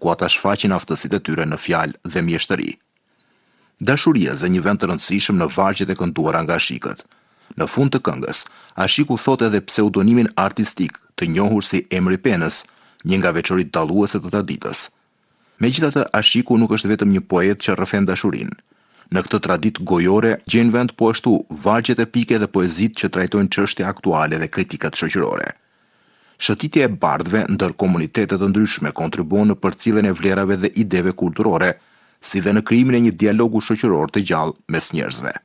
ku ata shfaqin aftësitë e tyre në fjalë dhe mjeshtëri. Dashuria zë një vend të rëndësishëm në vargjet e kënduara nga Ashikët. Në fund të këngës, Ashiku thot edhe pseudonimin artistik të njohur si emri Penës, një nga veçoritë dalluese të traditës. Megjithatë, Ashiku nuk është vetëm një poet që rrëfen dashurinë. Në këtë traditë gojore gjejnë vend po ashtu vargjet epike dhe poezitë që trajtojnë çështje aktuale dhe kritikat shoqërore. Shëtitja e bardhëve ndër komunitete të ndryshme kontribuon në përcjelljen e vlerave dhe ideve kulturore, si dhe në krijimin e një dialogu shoqëror të gjallë mes njerëzve.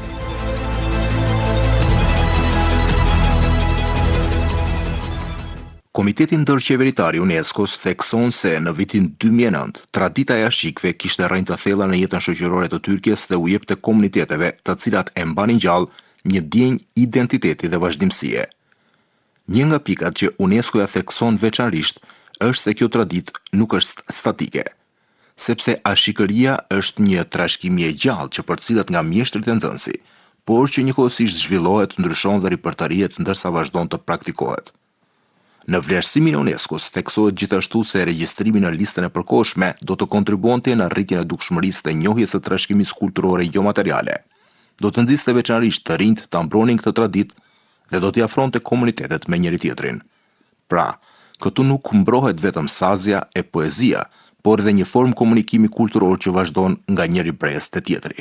Komiteti ndërqeveritar i UNESCO-s thekson se në vitin 2009 tradita e Ashikëve kishte rrënjë të thella në jetën shoqërore të Tyrkjes dhe u jepte komuniteteve të cilat e mbanin gjallë një ndjenjë identiteti dhe vazhdimësie. Një nga pikat që UNESCO ja thekson veçanërisht është se kjo traditë nuk është statike, sepse ashikëria është një trashëgimi e gjallë që përcillet nga mjeshtrit e nxënësi, por që njëkohësisht zhvillohet, ndryshon dhe ripertarihet ndërsa vazhdon të praktikohet. Në vlerësimin e UNESCO-s theksohet gjithashtu se regjistrimi në listën e përkohshme do të kontribuonte në arritjen e dukshmërisë dhe njohjes së trashëgimisë kulturore jo materiale. Do të nxiste veçanërisht të rinjt ta mbronin këtë traditë dhe do t'i afronte komunitetet me njëri tjetrin. Pra, këtu nuk mbrohet vetëm sazja e poezia, por edhe një formë komunikimi kulturor që vazhdon nga njëri brez te tjetri.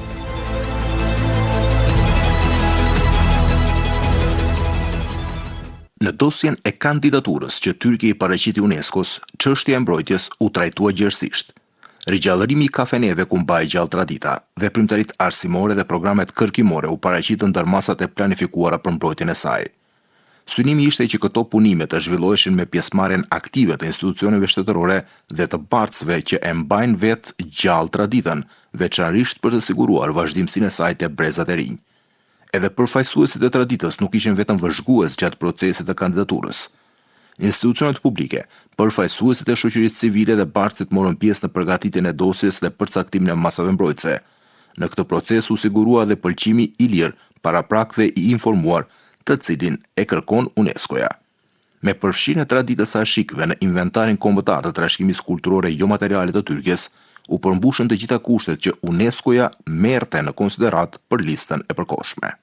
Në dosjen e kandidaturës që Tyrkia i paraqiti UNESCO-s, çështja e mbrojtjes u trajtua gjerësisht. Rigjallërimi i kafeneve ku mbahej gjallë tradita, veprimtaritë arsimore dhe programet kërkimore u paraqitën ndër masat e planifikuara për mbrojtjen e saj. Synimi ishte që këto punime të zhvilloheshin me pjesëmarrjen aktive të institucioneve shtetërore dhe të bartësve që e mbajnë vetë gjallë traditën, veçanërisht për të siguruar vazhdimsinë e saj te brezat e rinj. Edhe përfaqësuesit e traditës nuk ishin vetëm vëzhgues gjatë procesit të kandidaturës. Institucionet publike, përfaqësuesit e shoqërisë civile dhe bartësit morën pjesë në përgatitjen e dosjes dhe përcaktimin e masave mbrojtëse. Në këtë proces u sigurua dhe pëlqimi i lirë, paraprak dhe i informuar, të cilin e kërkon UNESCO-ja. Me përfshirjen e traditës së Ashikëve në inventarin kombëtar të trashëgimisë kulturore jo materiale të Tyrkjes, u përmbushën të gjitha kushtet që UNESCO-ja merrte në konsiderat për listën e përkohshme.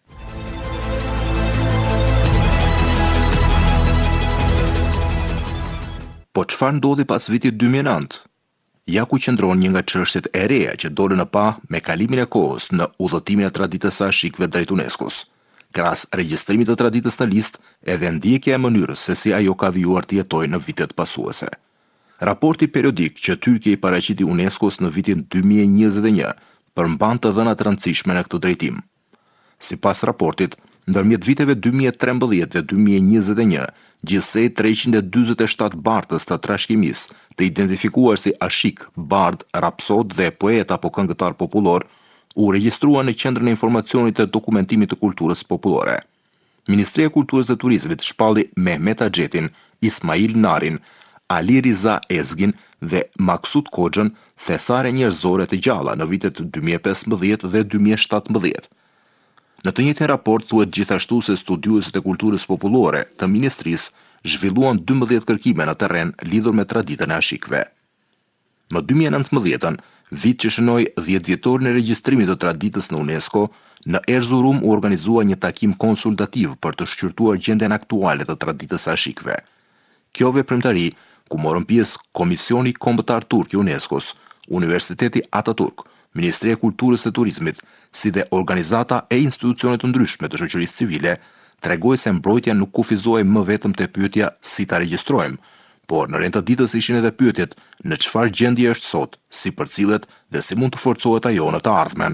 Po çfarë ndodhi pas vitit 2009? Ja ku qëndron një nga çështjet e reja që dolën në pa me kalimin e kohës në udhëtimin e traditës së Ashikëve drejt UNESCO-s. Krahas regjistrimit të traditës në listë, edhe ndjekja e mënyrës se si ajo ka vijuar të jetojë në vitet pasuese. Raporti periodik që Tyrkia i paraqiti UNESCO-s në vitin 2021 përmban të dhëna të rëndësishme në këtë drejtim. Sipas raportit, ndërmjet viteve 2013 dhe 2021, gjithsej 347 bartës të trashëgimisë, të identifikuar si ashik, bard, rapsod dhe poet apo këngëtar popullor, u regjistruan në Qendrën e Informacionit dhe Dokumentimit të Kulturës Popullore. Ministria e Kulturës dhe Turizmit shpalli Mehmet Axhetin, Ismail Narin, Ali Riza Ezgin dhe Maksut Koxhën thesare njerëzore të gjalla në vitet 2015 dhe 2017. Në të njëjtin raport thuhet gjithashtu se studiuesit e kulturës popullore të ministrisë zhvilluan 12 kërkime në terren lidhur me traditën e Ashikëve. Në 2019, vit që shënoi 10 vjetorin e regjistrimit të traditës në UNESCO, në Erzurum u organizua një takim konsultativ për të shqyrtuar gjendjen aktuale të traditës së Ashikëve. Kjo veprimtari, ku morën pjesë Komisioni Kombëtar Turk i UNESCO-s, Universiteti Ataturk, Ministria e Kulturës dhe Turizmit, si dhe organizata e institucione të ndryshme të shoqërisë civile, tregoi se mbrojtja nuk kufizohej më vetëm te pyetja si ta regjistrojmë, por në rend të ditës ishin edhe pyetjet në çfarë gjendje është sot, si përcillet dhe si mund të forcohet ajo në të ardhmen.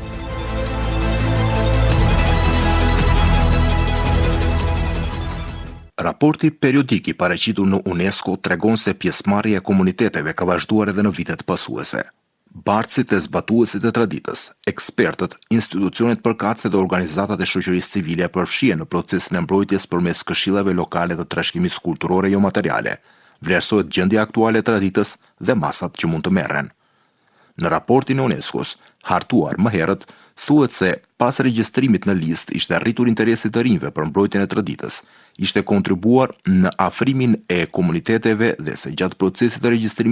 Raporti periodik i paraqitur në UNESCO tregon se pjesëmarrja e komuniteteve ka vazhduar edhe në vitet pasuese. Bartësit e zbatuesit e traditës, ekspertët, institucionet përkatëse dhe organizatat e shoqërisë civile përfshihen në procesin e mbrojtjes përmes këshillave lokale të trashëgimisë kulturore jo materiale, vlerësohet gjendja aktuale e traditës dhe masat që mund të merren. Në raportin e UNESCO-s, hartuar më herët, thuhet se pas regjistrimit në listë ishte rritur interesi të rinjve për mbrojtjen e traditës, ishte kontribuar në afrimin e komuniteteve dhe se gjatë procesit të regjistrimit